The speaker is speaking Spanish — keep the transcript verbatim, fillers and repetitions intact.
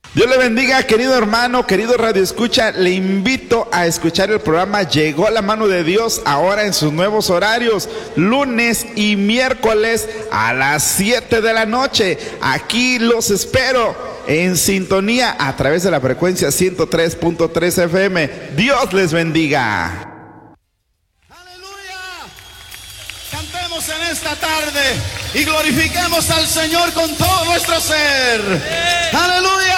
Dios le bendiga, querido hermano, querido Radio Escucha. Le invito a escuchar el programa Llegó la Mano de Dios, ahora en sus nuevos horarios, lunes y miércoles a las siete de la noche. Aquí los espero en sintonía a través de la frecuencia ciento tres punto tres F M. Dios les bendiga. En esta tarde y glorifiquemos al Señor con todo nuestro ser. Aleluya.